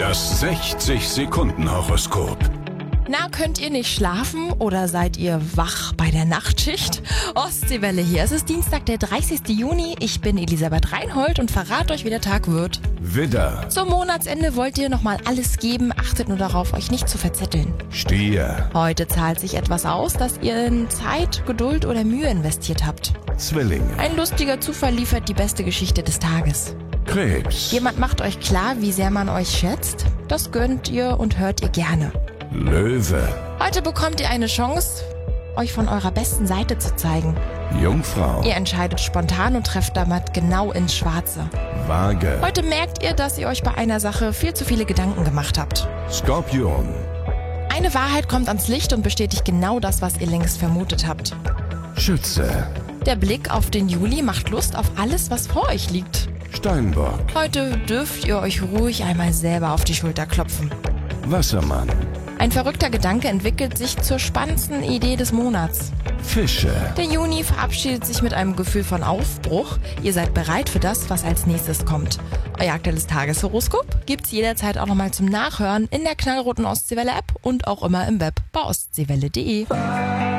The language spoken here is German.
Das 60-Sekunden-Horoskop. Na, könnt ihr nicht schlafen oder seid ihr wach bei der Nachtschicht? Ostseewelle hier. Es ist Dienstag, der 30. Juni. Ich bin Elisabeth Reinhold und verrate euch, wie der Tag wird. Widder, Zum Monatsende wollt ihr nochmal alles geben. Achtet nur darauf, euch nicht zu verzetteln. Stier, Heute zahlt sich etwas aus, dass ihr in Zeit, Geduld oder Mühe investiert habt. Zwillinge, Ein lustiger Zufall liefert die beste Geschichte des Tages. Krebs, Jemand macht euch klar, wie sehr man euch schätzt. Das gönnt ihr und hört ihr gerne. Löwe, Heute bekommt ihr eine Chance, euch von eurer besten Seite zu zeigen. Jungfrau, Ihr entscheidet spontan und trefft damit genau ins Schwarze. Waage, Heute merkt ihr, dass ihr euch bei einer Sache viel zu viele Gedanken gemacht habt. Skorpion, Eine Wahrheit kommt ans Licht und bestätigt genau das, was ihr längst vermutet habt. Schütze, Der Blick auf den Juli macht Lust auf alles, was vor euch liegt. Steinbock, Heute dürft ihr euch ruhig einmal selber auf die Schulter klopfen. Wassermann, Ein verrückter Gedanke entwickelt sich zur spannendsten Idee des Monats. Fische. Der Juni verabschiedet sich mit einem Gefühl von Aufbruch. Ihr seid bereit für das, was als nächstes kommt. Euer aktuelles Tageshoroskop gibt's jederzeit auch nochmal zum Nachhören in der knallroten Ostseewelle-App und auch immer im Web bei ostseewelle.de.